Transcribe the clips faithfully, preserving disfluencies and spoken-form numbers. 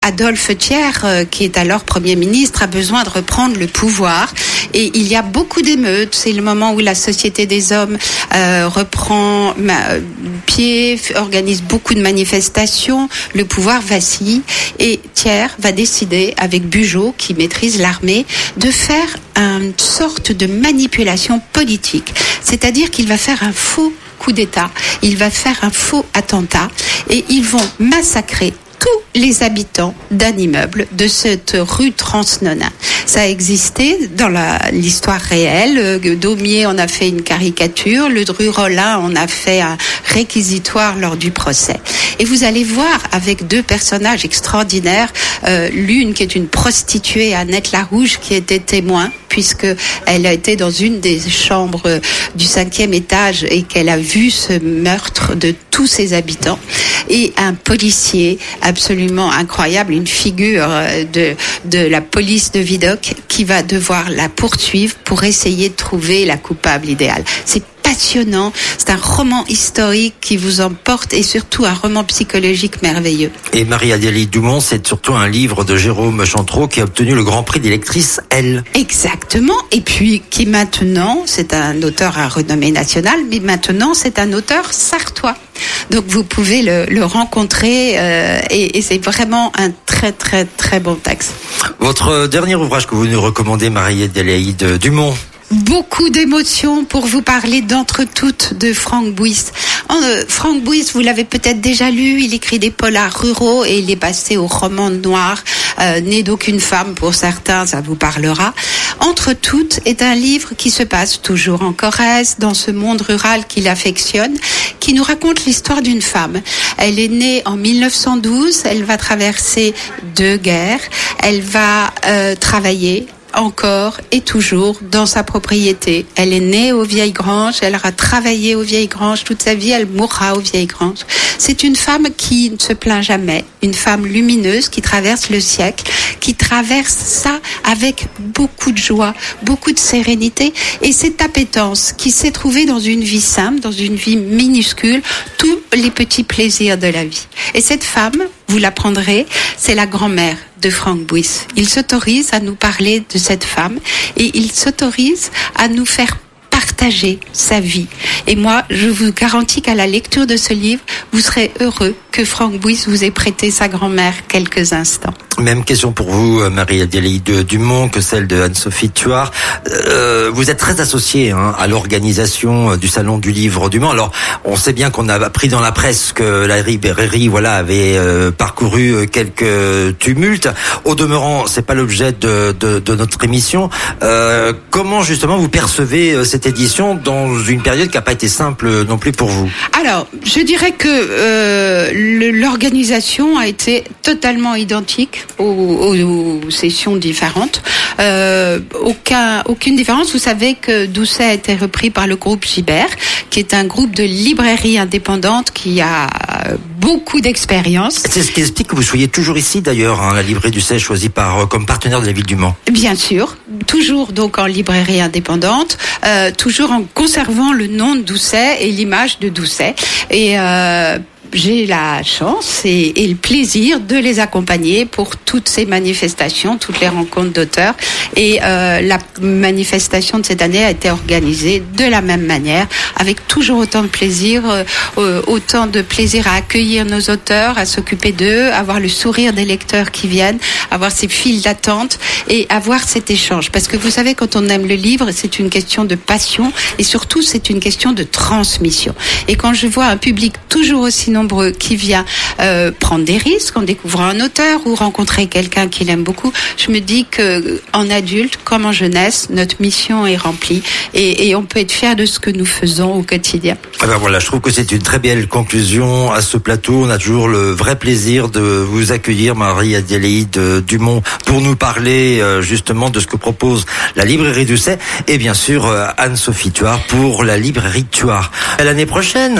Adolphe Thiers, euh, qui est alors Premier ministre, a besoin de reprendre le pouvoir. Et il y a beaucoup d'émeutes. C'est le moment où la Société des Hommes euh, reprend ma, pied, organise beaucoup de manifestations. Le pouvoir vacille. Et Thiers va décider, avec Bugeaud, qui maîtrise l'armée, de faire une sorte de manipulation politique. C'est-à-dire qu'il va faire un faux coup d'État. Il va faire un faux attentat. Et ils vont massacrer tous les habitants d'un immeuble de cette rue Transnonain. Ça a existé dans la, l'histoire réelle. Daumier en a fait une caricature. Le rue Rollin en a fait un réquisitoire lors du procès. Et vous allez voir avec deux personnages extraordinaires. Euh, l'une qui est une prostituée, Annette Larouche, qui était témoin, puisque elle a été dans une des chambres du cinquième étage et qu'elle a vu ce meurtre de tous ses habitants. Et un policier absolument incroyable, une figure de, de la police de Vidocq qui va devoir la poursuivre pour essayer de trouver la coupable idéale. C'est passionnant, c'est un roman historique qui vous emporte et surtout un roman psychologique merveilleux. Et Marie-Adélie Dumont, c'est surtout un livre de Jérôme Chantreau qui a obtenu le Grand Prix des lectrices, elle. Exactement, et puis qui maintenant, c'est un auteur à renommée nationale, mais maintenant c'est un auteur sartois. Donc vous pouvez le, le rencontrer euh, et, et c'est vraiment un très très très bon texte. Votre dernier ouvrage que vous nous recommandez, Marie-Adélie Dumont? Beaucoup d'émotions pour vous parler d'Entre toutes de Franck Bouys. Euh, Franck Bouys, vous l'avez peut-être déjà lu, il écrit des polars ruraux et il est passé au roman noir, euh, Né d'aucune femme pour certains, ça vous parlera. Entre toutes est un livre qui se passe toujours en Corrèze, dans ce monde rural qu'il affectionne, qui nous raconte l'histoire d'une femme. Elle est née en mille neuf cent douze, elle va traverser deux guerres, elle va euh, travailler encore et toujours dans sa propriété. Elle est née aux Vieilles Granges, elle aura travaillé aux Vieilles Granges toute sa vie, elle mourra aux Vieilles Granges. C'est une femme qui ne se plaint jamais, une femme lumineuse qui traverse le siècle, qui traverse ça avec beaucoup de joie, beaucoup de sérénité, et cette appétence qui s'est trouvée dans une vie simple, dans une vie minuscule, tous les petits plaisirs de la vie. Et cette femme, vous l'apprendrez, c'est la grand-mère de Franck Bouys. Il s'autorise à nous parler de cette femme et il s'autorise à nous faire partager sa vie. Et moi, je vous garantis qu'à la lecture de ce livre, vous serez heureux que Franck Bouys vous ait prêté sa grand-mère quelques instants. Même question pour vous, Marie-Adélie Dumont, que celle de Anne-Sophie Thuard. Euh, vous êtes très associée hein, à l'organisation du Salon du Livre du Mans. Alors, on sait bien qu'on a appris dans la presse que la librairie voilà, avait euh, parcouru quelques tumultes. Au demeurant, c'est pas l'objet de, de, de notre émission. Euh, comment, justement, vous percevez cette édition dans une période qui n'a pas été simple non plus pour vous? Alors, je dirais que euh, le, l'organisation a été totalement identique Aux, aux, aux sessions différentes. Euh, aucun, aucune différence. Vous savez que Doucet a été repris par le groupe Gibert, qui est un groupe de librairies indépendantes qui a beaucoup d'expérience. C'est ce qui explique que vous soyez toujours ici d'ailleurs, hein, la librairie Doucet choisie par, comme partenaire de la ville du Mans. Bien sûr, toujours donc en librairie indépendante, euh, toujours en conservant le nom de Doucet et l'image de Doucet. Et euh, j'ai la chance et, et le plaisir de les accompagner pour toutes ces manifestations, toutes les rencontres d'auteurs. Et euh, la manifestation de cette année a été organisée de la même manière, avec toujours autant de plaisir, euh, autant de plaisir à accueillir nos auteurs, à s'occuper d'eux, avoir le sourire des lecteurs qui viennent, avoir ces files d'attente et avoir cet échange. Parce que vous savez, quand on aime le livre, c'est une question de passion et surtout c'est une question de transmission. Et quand je vois un public toujours aussi nombreux qui vient euh, prendre des risques en découvrant un auteur ou rencontrer quelqu'un qu'il aime beaucoup, je me dis que en adulte comme en jeunesse, notre mission est remplie et, et on peut être fier de ce que nous faisons au quotidien. Ah ben voilà, je trouve que c'est une très belle conclusion à ce plateau. On a toujours le vrai plaisir de vous accueillir, Marie-Adélie Dumont, pour nous parler euh, justement de ce que propose la librairie Doucet et bien sûr euh, Anne-Sophie Thuard pour la librairie Thuard. À l'année prochaine.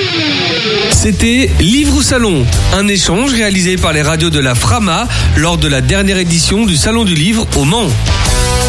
C'était Livre ou Salon, un échange réalisé par les radios de la Frama lors de la dernière édition du Salon du Livre au Mans.